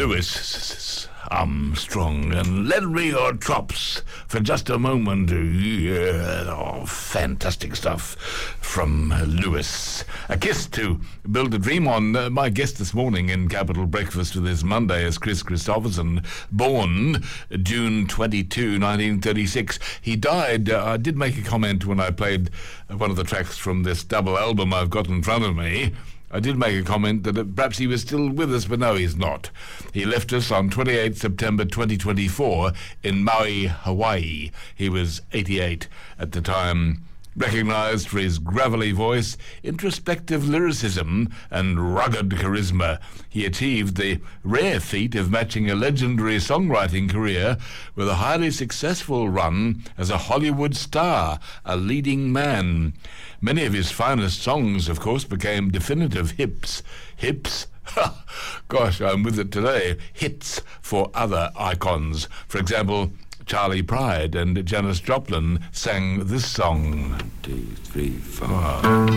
Louis Armstrong, and lend me your chops for just a moment. Fantastic stuff from Louis. A kiss to build a dream on. My guest this morning in Capital Breakfast this Monday is Kris Kristofferson, born June 22, 1936. He died, I did make a comment when I played one of the tracks from this double album I've got in front of me. I did make a comment that perhaps he was still with us, but no, he's not. He left us on 28 September 2024 in Maui, Hawaii. He was 88 at the time. Recognised for his gravelly voice, introspective lyricism, and rugged charisma, he achieved the rare feat of matching a legendary songwriting career with a highly successful run as a Hollywood star, a leading man. Many of his finest songs, of course, became definitive hits. Gosh, I'm with it today. Hits for other icons. For example, Charlie Pride and Janis Joplin sang this song. 1, 2, 3, 4.